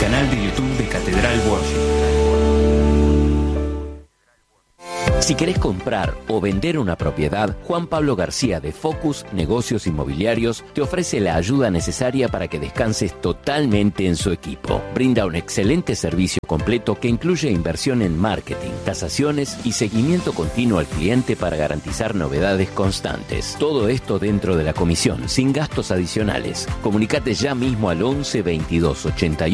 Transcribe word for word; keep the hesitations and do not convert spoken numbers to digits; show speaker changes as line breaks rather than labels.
canal de YouTube de Catedral Worship.
Si querés comprar o vender una propiedad, Juan Pablo García de Focus Negocios Inmobiliarios te ofrece la ayuda necesaria para que descanses totalmente en su equipo. Brinda un excelente servicio completo que incluye inversión en marketing, tasaciones y seguimiento continuo al cliente para garantizar novedades constantes. Todo esto dentro de la comisión, sin gastos adicionales. Comunicate ya mismo al once veintidós ochenta y uno